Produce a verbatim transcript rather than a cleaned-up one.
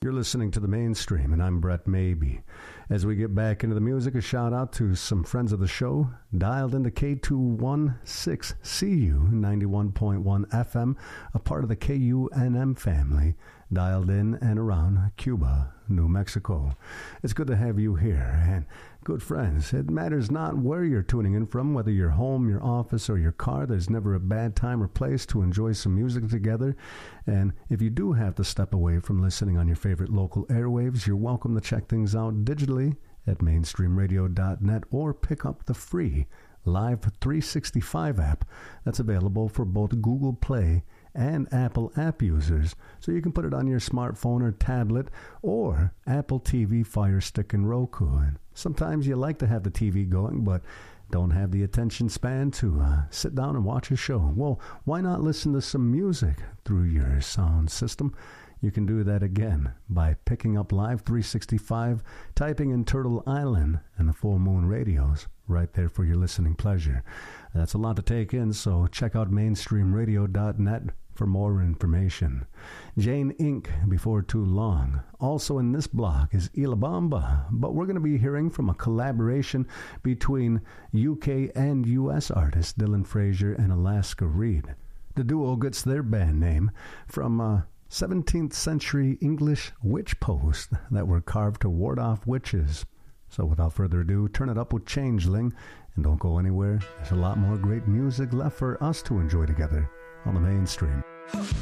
You're listening to The Mainstream, and I'm Brett Maybe. As we get back into the music, a shout-out to some friends of the show, dialed into K two one six C U ninety-one point one F M, a part of the K U N M family, dialed in and around Cuba, New Mexico. It's good to have you here, and good friends, it matters not where you're tuning in from, whether you're home, your office, or your car. There's never a bad time or place to enjoy some music together. And if you do have to step away from listening on your favorite local airwaves, you're welcome to check things out digitally at mainstream radio dot net or pick up the free Live three sixty-five app that's available for both Google Play and Apple app users, so you can put it on your smartphone or tablet or Apple T V, Fire Stick, and Roku. And sometimes you like to have the T V going, but don't have the attention span to uh, sit down and watch a show. Well, why not listen to some music through your sound system? You can do that again by picking up Live three sixty-five, typing in Turtle Island and the Full Moon Radios right there for your listening pleasure. That's a lot to take in, so check out mainstream radio dot net for more information. Jane Incorporated before too long. Also in this block is Ilabamba, but we're going to be hearing from a collaboration between U K and U S artists Dylan Frazier and Alaska Reed. The duo gets their band name from uh, seventeenth century English witch posts that were carved to ward off witches. So without further ado, turn it up with Changeling, and don't go anywhere. There's a lot more great music left for us to enjoy together on The Mainstream.